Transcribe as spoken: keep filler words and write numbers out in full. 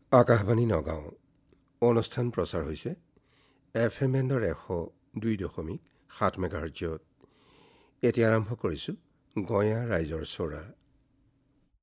আকাশবাণী নগাঁও অনুষ্ঠান প্ৰচাৰ হৈছে এফ এম এণ্ডৰ এশ দুই দশমিক সাত মেগাহাৰ্জত। এতিয়া আৰম্ভ কৰিছোঁ গঞা ৰাইজৰ চৰা।